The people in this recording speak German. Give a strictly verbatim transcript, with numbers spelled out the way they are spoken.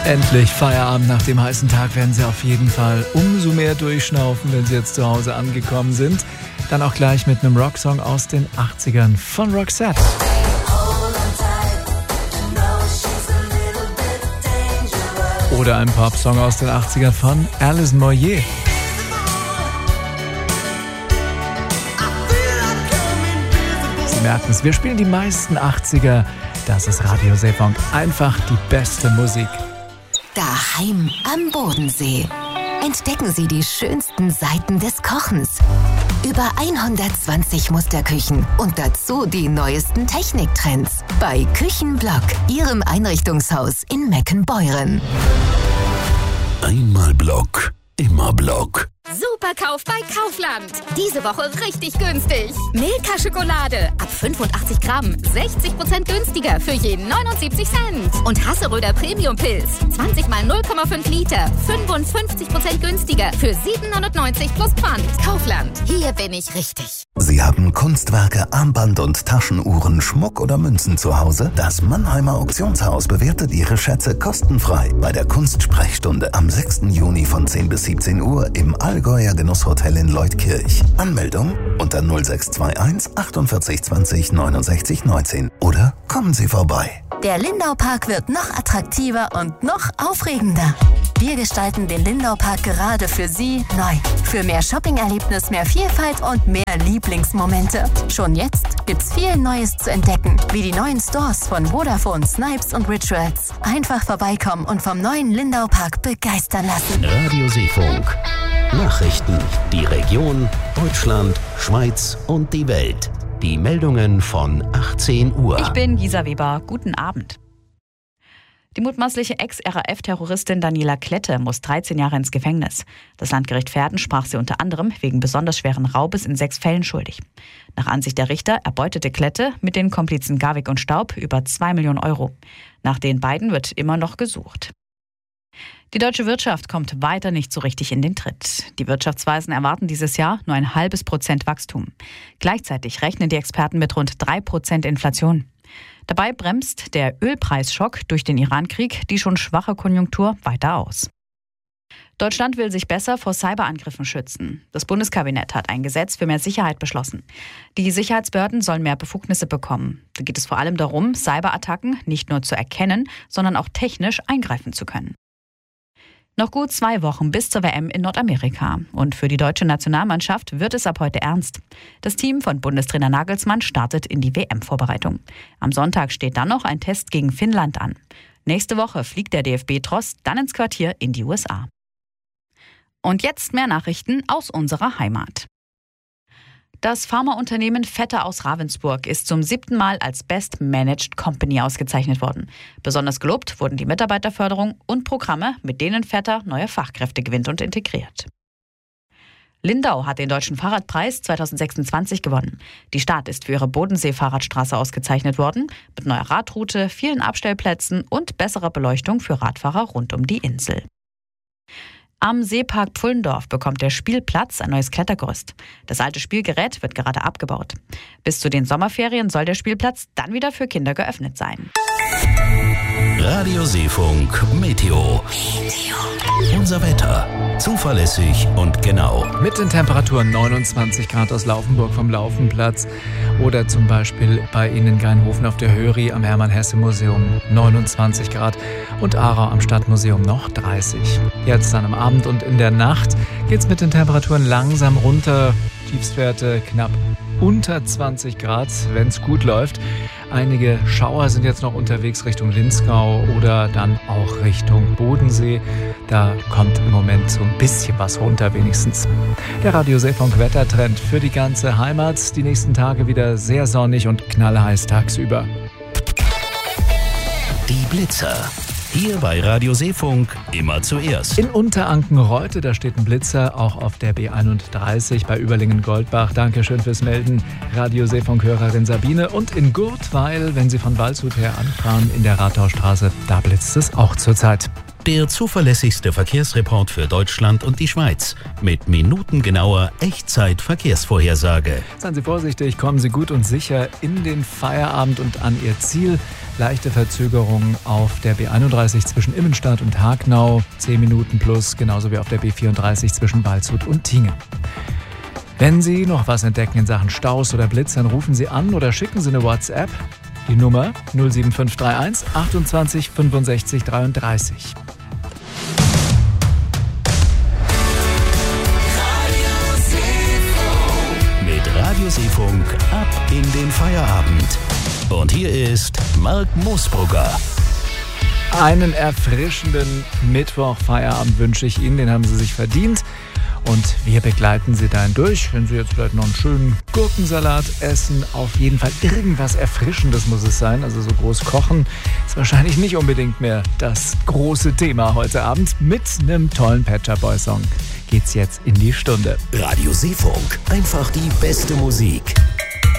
Endlich Feierabend. Nach dem heißen Tag werden Sie auf jeden Fall umso mehr durchschnaufen, wenn Sie jetzt zu Hause angekommen sind. Dann auch gleich mit einem Rocksong aus den achtzigern von Roxette. Oder ein Popsong aus den achtzigern von Alison Moyet. Sie merken es, wir spielen die meisten achtziger. Das ist Radio Seefunk. Einfach die beste Musik. Daheim am Bodensee. Entdecken Sie die schönsten Seiten des Kochens. Über hundertzwanzig Musterküchen und dazu die neuesten Techniktrends. Bei Küchenblock, Ihrem Einrichtungshaus in Meckenbeuren. Einmal Block, immer Block. Superkauf bei Kaufland. Diese Woche richtig günstig. Milka-Schokolade ab fünfundachtzig Gramm, sechzig Prozent günstiger für jeden neunundsiebzig Cent. Und Hasseröder Premium-Pilz, zwanzig mal null Komma fünf Liter, fünfundfünfzig Prozent günstiger für sieben neunundneunzig plus Pfand. Kaufland, hier bin ich richtig. Sie haben Kunstwerke, Armband- und Taschenuhren, Schmuck oder Münzen zu Hause? Das Mannheimer Auktionshaus bewertet Ihre Schätze kostenfrei bei der Kunstsprechstunde am sechsten Juni von zehn bis siebzehn Uhr im Allgäuer Genusshotel in Leutkirch. Anmeldung unter null sechs zwei eins achtundvierzig zwanzig neunundsechzig neunzehn oder kommen Sie vorbei. Der Lindau-Park wird noch attraktiver und noch aufregender. Wir gestalten den Lindau-Park gerade für Sie neu. Für mehr Shopping-Erlebnis, mehr Vielfalt und mehr Lieblingsmomente. Schon jetzt gibt's viel Neues zu entdecken, wie die neuen Stores von Vodafone, Snipes und Rituals. Einfach vorbeikommen und vom neuen Lindau-Park begeistern lassen. Radio Seefunk. Nachrichten, die Region, Deutschland, Schweiz und die Welt. Die Meldungen von achtzehn Uhr. Ich bin Gisa Weber. Guten Abend. Die mutmaßliche Ex-R A F-Terroristin Daniela Klette muss dreizehn Jahre ins Gefängnis. Das Landgericht Verden sprach sie unter anderem wegen besonders schweren Raubes in sechs Fällen schuldig. Nach Ansicht der Richter erbeutete Klette mit den Komplizen Garwig und Staub über zwei Millionen Euro. Nach den beiden wird immer noch gesucht. Die deutsche Wirtschaft kommt weiter nicht so richtig in den Tritt. Die Wirtschaftsweisen erwarten dieses Jahr nur ein halbes Prozent Wachstum. Gleichzeitig rechnen die Experten mit rund drei Prozent Inflation. Dabei bremst der Ölpreisschock durch den Irankrieg die schon schwache Konjunktur weiter aus. Deutschland will sich besser vor Cyberangriffen schützen. Das Bundeskabinett hat ein Gesetz für mehr Sicherheit beschlossen. Die Sicherheitsbehörden sollen mehr Befugnisse bekommen. Da geht es vor allem darum, Cyberattacken nicht nur zu erkennen, sondern auch technisch eingreifen zu können. Noch gut zwei Wochen bis zur W M in Nordamerika. Und für die deutsche Nationalmannschaft wird es ab heute ernst. Das Team von Bundestrainer Nagelsmann startet in die W M-Vorbereitung. Am Sonntag steht dann noch ein Test gegen Finnland an. Nächste Woche fliegt der D F B-Tross dann ins Quartier in die U S A. Und jetzt mehr Nachrichten aus unserer Heimat. Das Pharmaunternehmen Vetter aus Ravensburg ist zum siebten Mal als Best Managed Company ausgezeichnet worden. Besonders gelobt wurden die Mitarbeiterförderung und Programme, mit denen Vetter neue Fachkräfte gewinnt und integriert. Lindau hat den Deutschen Fahrradpreis zwanzig sechsundzwanzig gewonnen. Die Stadt ist für ihre Bodensee-Fahrradstraße ausgezeichnet worden, mit neuer Radroute, vielen Abstellplätzen und besserer Beleuchtung für Radfahrer rund um die Insel. Am Seepark Pfullendorf bekommt der Spielplatz ein neues Klettergerüst. Das alte Spielgerät wird gerade abgebaut. Bis zu den Sommerferien soll der Spielplatz dann wieder für Kinder geöffnet sein. Radio Seefunk Meteo. Meteo. Unser Wetter. Zuverlässig und genau. Mit den Temperaturen neunundzwanzig Grad aus Laufenburg vom Laufenplatz oder zum Beispiel bei Ihnen in Gainhofen auf der Höri am Hermann-Hesse-Museum neunundzwanzig Grad und Aarau am Stadtmuseum noch dreißig. Jetzt dann am Abend und in der Nacht geht's mit den Temperaturen langsam runter. Tiefstwerte knapp unter zwanzig Grad, wenn es gut läuft. Einige Schauer sind jetzt noch unterwegs Richtung Linzgau oder dann auch Richtung Bodensee. Da kommt im Moment so ein bisschen was runter wenigstens. Der Radio Seefunk Wettertrend für die ganze Heimat. Die nächsten Tage wieder sehr sonnig und knallheiß tagsüber. Die Blitzer. Hier bei Radio Seefunk immer zuerst. In Unteranken-Reute, da steht ein Blitzer, auch auf der B einunddreißig bei Überlingen-Goldbach. Dankeschön fürs Melden, Radio Seefunk-Hörerin Sabine. Und in Gurtweil, wenn Sie von Waldshut her anfahren, in der Rathaustraße, da blitzt es auch zurzeit. Der zuverlässigste Verkehrsreport für Deutschland und die Schweiz mit minutengenauer Echtzeit-Verkehrsvorhersage. Seien Sie vorsichtig, kommen Sie gut und sicher in den Feierabend und an Ihr Ziel. Leichte Verzögerung auf der B einunddreißig zwischen Immenstadt und Hagnau, zehn Minuten plus, genauso wie auf der B vierunddreißig zwischen Waldshut und Tingen. Wenn Sie noch was entdecken in Sachen Staus oder Blitz, dann rufen Sie an oder schicken Sie eine WhatsApp. Die Nummer null sieben fünf drei eins achtundzwanzig fünfundsechzig dreiunddreißig. Mit Radiosee-Funk ab in den Feierabend. Und hier ist Marc Moosbrugger. Einen erfrischenden Mittwoch-Feierabend wünsche ich Ihnen, den haben Sie sich verdient. Und wir begleiten Sie dahin durch. Wenn Sie jetzt vielleicht noch einen schönen Gurkensalat essen, auf jeden Fall irgendwas Erfrischendes muss es sein. Also so groß kochen ist wahrscheinlich nicht unbedingt mehr das große Thema heute Abend. Mit einem tollen Pet Shop Boys Song geht's jetzt in die Stunde. Radiosee-Funk, einfach die beste Musik.